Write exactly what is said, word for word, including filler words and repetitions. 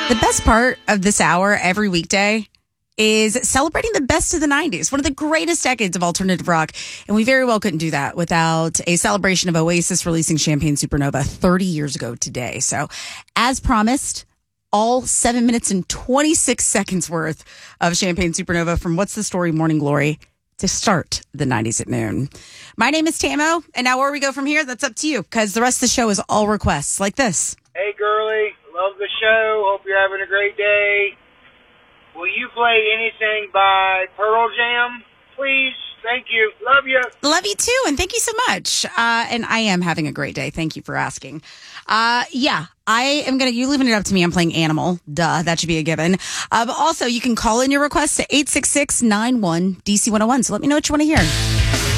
The best part of this hour every weekday is celebrating the best of the nineties, one of the greatest decades of alternative rock. And we very well couldn't do that without a celebration of Oasis releasing Champagne Supernova thirty years ago today. So as promised, all seven minutes and twenty-six seconds worth of Champagne Supernova from What's the Story Morning Glory to start the nineties at noon. My name is Tamo, and now where we go from here, that's up to you, because the rest of the show is all requests like this. Hey, girly, love the show. Hope you're having a great day. Will you play anything by Pearl Jam, please? Thank you. Love you. Love you too, and thank you so much. Uh, and I am having a great day. Thank you for asking. Uh, yeah, I am going to, you leaving it up to me. I'm playing Animal. Duh, that should be a given. Uh, but also, you can call in your requests to eight six six, nine one, D C one oh one. So let me know what you want to hear.